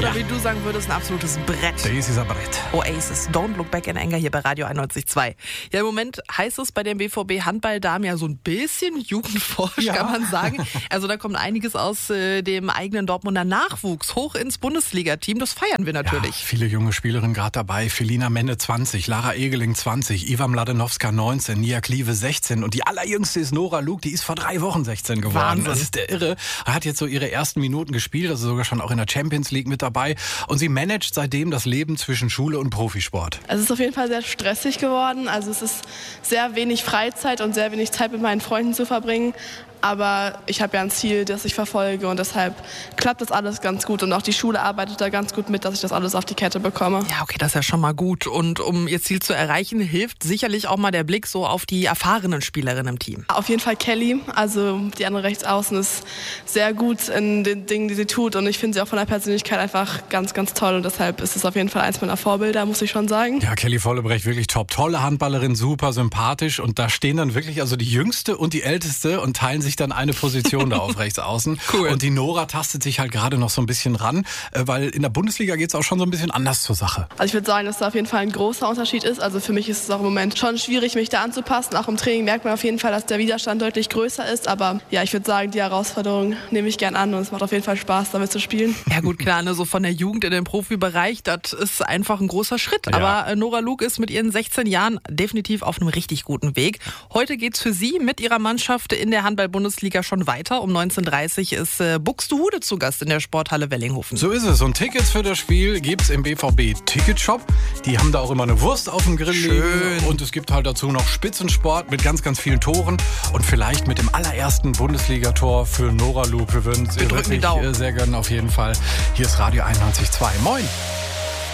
Oder wie du sagen würdest, ein absolutes Brett. Das ist ein Brett. Oasis, Don't Look Back in Anger hier bei Radio 91.2. Ja, im Moment heißt es bei den BVB Handballdamen ja so ein bisschen jugendforsch, kann man sagen. Also da kommt einiges aus dem eigenen Dortmunder Nachwuchs hoch ins Bundesliga-Team. Das feiern wir natürlich. Ja, viele junge Spielerinnen gerade dabei. Felina Menne 20, Lara Egeling 20, Iva Mladenowska 19, Nia Klieve 16 und die allerjüngste ist Nora Luke, die ist vor 3 Wochen 16 geworden. Wahnsinn. Das ist der Irre. Hat jetzt so ihre ersten Minuten gespielt, also sogar schon auch in der Champions League mit dabei. Und sie managt seitdem das Leben zwischen Schule und Profisport. Es ist auf jeden Fall sehr stressig geworden. Also es ist sehr wenig Freizeit und sehr wenig Zeit mit meinen Freunden zu verbringen. Aber ich habe ja ein Ziel, das ich verfolge und deshalb klappt das alles ganz gut. Und auch die Schule arbeitet da ganz gut mit, dass ich das alles auf die Kette bekomme. Ja, okay, das ist ja schon mal gut. Und um ihr Ziel zu erreichen, hilft sicherlich auch mal der Blick so auf die erfahrenen Spielerinnen im Team. Auf jeden Fall Kelly, also die andere Rechtsaußen, ist sehr gut in den Dingen, die sie tut. Und ich finde sie auch von der Persönlichkeit einfach ganz, ganz toll. Und deshalb ist es auf jeden Fall eins meiner Vorbilder, muss ich schon sagen. Ja, Kelly Vollebrecht, wirklich top. Tolle Handballerin, super sympathisch. Und da stehen dann wirklich also die Jüngste und die Älteste und teilen sich dann eine Position da auf rechts außen. Cool. Und die Nora tastet sich halt gerade noch so ein bisschen ran, weil in der Bundesliga geht's auch schon so ein bisschen anders zur Sache. Also ich würde sagen, dass da auf jeden Fall ein großer Unterschied ist. Also für mich ist es auch im Moment schon schwierig, mich da anzupassen. Auch im Training merkt man auf jeden Fall, dass der Widerstand deutlich größer ist. Aber ja, ich würde sagen, die Herausforderung nehme ich gern an und es macht auf jeden Fall Spaß, damit zu spielen. Ja gut, klar, ne, so von der Jugend in den Profibereich, das ist einfach ein großer Schritt. Ja. Aber Nora Luke ist mit ihren 16 Jahren definitiv auf einem richtig guten Weg. Heute geht's für sie mit ihrer Mannschaft in der Handball-Bundesliga schon weiter. Um 19:30 ist Buxtehude zu Gast in der Sporthalle Wellinghofen. So ist es. Und Tickets für das Spiel gibt's im BVB-Ticketshop. Die haben da auch immer eine Wurst auf dem Grill liegen. Und es gibt halt dazu noch Spitzensport mit ganz, ganz vielen Toren. Und vielleicht mit dem allerersten Bundesligator für Nora Luke. Wir würden es ihr drücken die wirklich Daumen. sehr gönnen auf jeden Fall. Hier ist Radio 91.2. Moin.